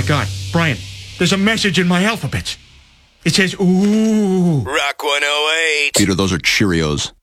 God, Brian, there's a message in my alphabet. It says, ooh. Rock 108. Peter, those are Cheerios.